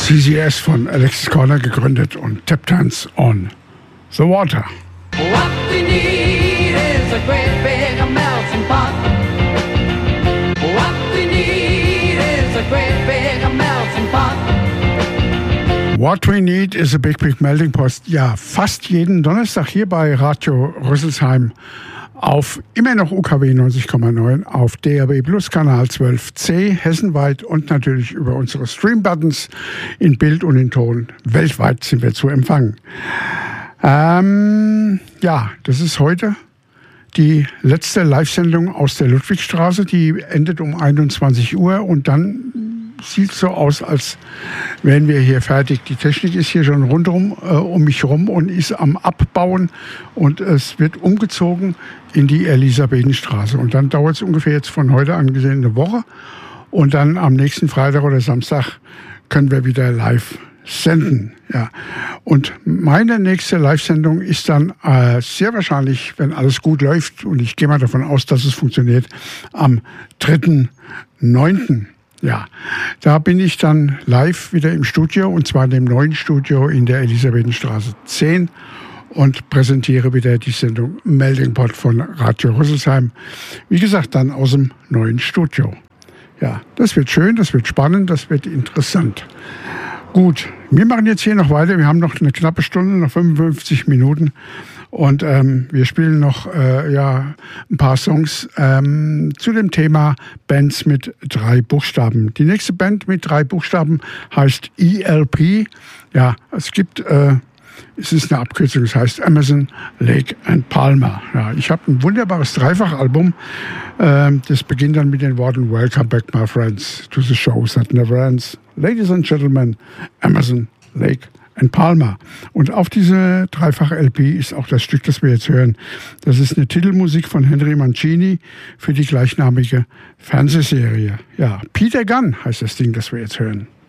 CCS von Alexis Corner gegründet und Tap Dance on the Water. What we need is a great big melting pot. What we need is a great big melting pot. What we need is a big melting pot. Ja, fast jeden Donnerstag hier bei Radio Rüsselsheim auf immer noch UKW 90,9 auf DAB Plus Kanal 12C hessenweit und natürlich über unsere Stream-Buttons in Bild und in Ton. Weltweit sind wir zu empfangen. Ja, das ist heute die letzte Live-Sendung aus der Ludwigstraße. Die endet um 21 Uhr und dann sieht so aus, als wären wir hier fertig. Die Technik ist hier schon rundherum um mich rum und ist am Abbauen und es wird umgezogen in die Elisabethenstraße. Und dann dauert es ungefähr jetzt von heute an gesehen eine Woche und dann am nächsten Freitag oder Samstag können wir wieder live senden. Ja. Und meine nächste Live-Sendung ist dann sehr wahrscheinlich, wenn alles gut läuft, und ich gehe mal davon aus, dass es funktioniert, am 3.9. Ja, da bin ich dann live wieder im Studio, und zwar in dem neuen Studio in der Elisabethenstraße 10 und präsentiere wieder die Sendung Melting Pot von Radio Rüsselsheim. Wie gesagt, dann aus dem neuen Studio. Ja, das wird schön, das wird spannend, das wird interessant. Gut, wir machen jetzt hier noch weiter. Wir haben noch eine knappe Stunde, noch 55 Minuten. Und wir spielen noch ein paar Songs zu dem Thema Bands mit 3 Buchstaben. Die nächste Band mit 3 Buchstaben heißt ELP. Ja, es ist eine Abkürzung, es heißt Emerson, Lake and Palmer. Ja, ich habe ein wunderbares Dreifachalbum. Das beginnt dann mit den Worten Welcome back, my friends, to the show that never ends. Ladies and Gentlemen, Emerson, Lake and Palmer. Und auf diese dreifache LP ist auch das Stück, das wir jetzt hören. Das ist eine Titelmusik von Henry Mancini für die gleichnamige Fernsehserie. Ja, Peter Gunn heißt das Ding, das wir jetzt hören.